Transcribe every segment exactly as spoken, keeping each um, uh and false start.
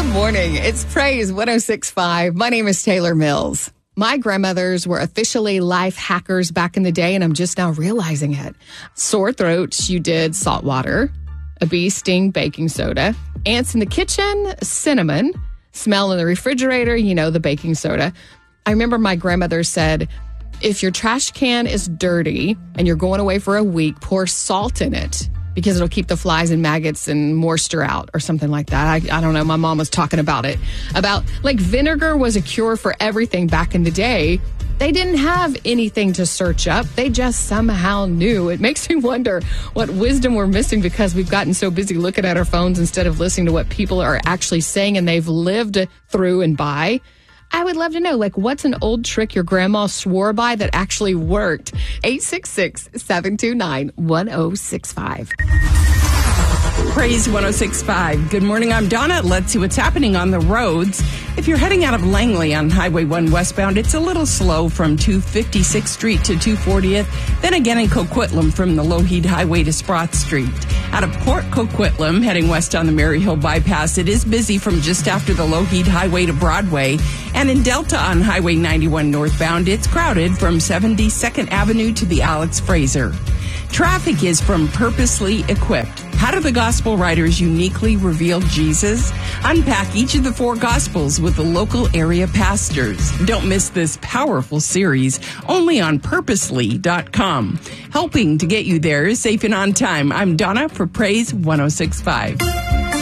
morning. It's Praise one oh six point five. My name is Taylor Mills. My grandmothers were officially life hackers back in the day, and I'm just now realizing it. Sore throats, you did salt water. A bee sting, baking soda. Ants in the kitchen, cinnamon. Smell in the refrigerator, you know, the baking soda. I remember my grandmother said, if your trash can is dirty and you're going away for a week, pour salt in it, because it'll keep the flies and maggots and moisture out or something like that. I, I don't know. My mom was talking about it. About like vinegar was a cure for everything back in the day. They didn't have anything to search up. They just somehow knew. It makes me wonder what wisdom we're missing because we've gotten so busy looking at our phones instead of listening to what people are actually saying and they've lived through and by. I would love to know, like, what's an old trick your grandma swore by that actually worked? eight six six, seven two nine, one oh six five. Praise one oh six point five. Good morning, I'm Donna. Let's see what's happening on the roads. If you're heading out of Langley on Highway one westbound, it's a little slow from two fifty-sixth Street to two fortieth. Then again in Coquitlam from the Lougheed Highway to Sprott Street. Out of Port Coquitlam, heading west on the Maryhill Bypass, it is busy from just after the Lougheed Highway to Broadway. And in Delta on Highway ninety-one northbound, it's crowded from seventy-second Avenue to the Alex Fraser. Traffic is from Purposely Equipped. How do the gospel writers uniquely reveal Jesus? Unpack each of the four gospels with the local area pastors. Don't miss this powerful series only on purposely dot com. Helping to get you there safe and on time. I'm Donna for Praise one oh six point five.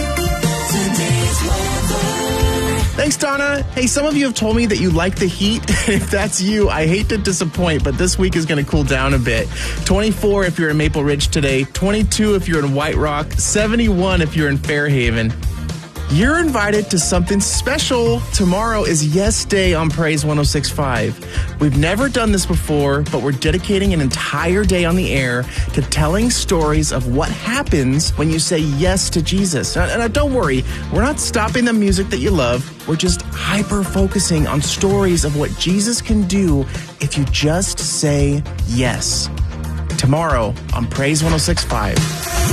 Thanks, Donna. Hey, some of you have told me that you like the heat. If that's you, I hate to disappoint, but this week is going to cool down a bit. twenty-four if you're in Maple Ridge today, twenty-two if you're in White Rock, seventy-one if you're in Fairhaven. You're invited to something special. Tomorrow is Yes Day on Praise one oh six point five. We've never done this before, but we're dedicating an entire day on the air to telling stories of what happens when you say yes to Jesus. And, and don't worry, we're not stopping the music that you love. We're just hyper-focusing on stories of what Jesus can do if you just say yes. Tomorrow on Praise one oh six point five.